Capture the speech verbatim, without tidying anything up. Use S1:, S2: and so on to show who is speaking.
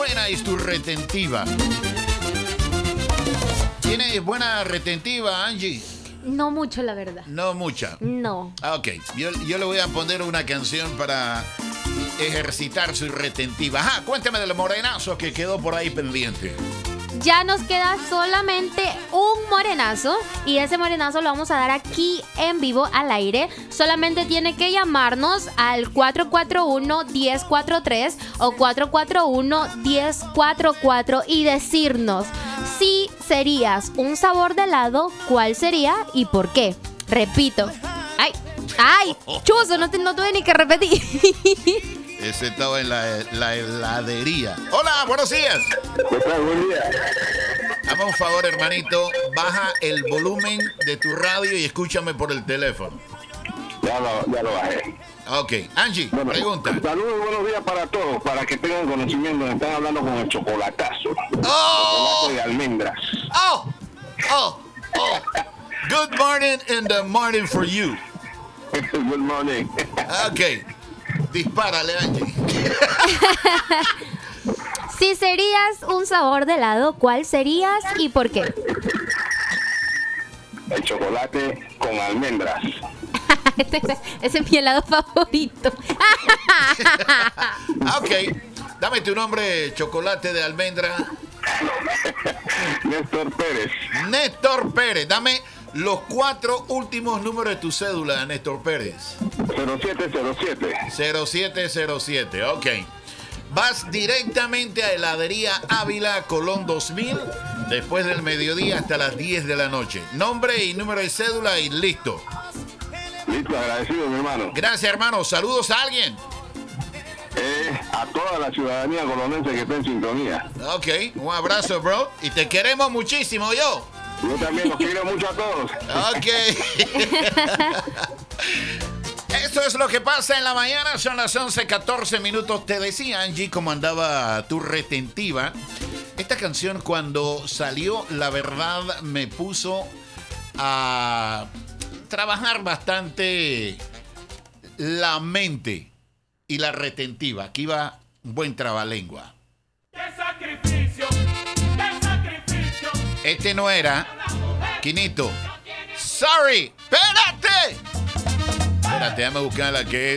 S1: buena es tu retentiva? ¿Tienes buena retentiva, Angie?
S2: No mucho, la verdad.
S1: No mucha.
S2: No.
S1: Ah, ok, yo, yo le voy a poner una canción para ejercitar su retentiva. Ajá, cuéntame del morenazo que quedó por ahí pendiente.
S2: Ya nos queda solamente un morenazo y ese morenazo lo vamos a dar aquí en vivo al aire. Solamente tiene que llamarnos al cuatro cuatro uno, uno cero cuatro tres o cuatro cuatro uno, uno cero cuatro cuatro y decirnos si serías un sabor de helado, cuál sería y por qué. Repito. ¡Ay! ¡Ay! ¡Chuzo! No, te, no tuve ni que repetir.
S1: Ese estaba en la, la heladería. Hola, buenos días.
S3: ¿Qué tal? Buen día.
S1: Dame un favor, hermanito. Baja el volumen de tu radio y escúchame por el teléfono.
S3: Ya lo, ya lo bajé.
S1: Ok. Angie,
S3: Bueno,
S1: pregunta.
S3: saludos y buenos días para todos, para que tengan conocimiento. Están hablando con el chocolatazo.
S1: ¡Oh!
S3: Chocolate de almendras.
S1: ¡Oh! ¡Oh! ¡Oh! Good morning and the morning for you.
S3: Good morning.
S1: Ok. Dispárale, Angie.
S2: Si serías un sabor de helado, ¿cuál serías y por qué?
S3: El chocolate con almendras.
S2: Ese es mi helado favorito.
S1: Ok. Dame tu nombre, chocolate de almendra.
S3: Néstor Pérez.
S1: Néstor Pérez. Dame los cuatro últimos números de tu cédula, Néstor Pérez.
S3: cero siete cero siete.
S1: cero siete cero siete, ok. Vas directamente a Heladería Ávila Colón dos mil, después del mediodía hasta las diez de la noche. Nombre y número de cédula y listo.
S3: Listo, agradecido, mi hermano.
S1: Gracias, hermano. Saludos a alguien.
S3: Eh, a toda la ciudadanía colonense que está en sintonía.
S1: Ok, un abrazo, bro. Y te queremos muchísimo, yo.
S3: Yo también los quiero mucho a todos.
S1: Ok. Esto es lo que pasa en la mañana. Son las once catorce minutos. Te decía, Angie, cómo andaba tu retentiva. Esta canción, cuando salió, la verdad, me puso a trabajar bastante la mente y la retentiva. Aquí va un buen trabalengua.
S4: ¡Qué sacrificio! ¡Qué sacrificio!
S1: Este no era Quinito. Sorry. Espérate. Espérate, déjame buscar la que es.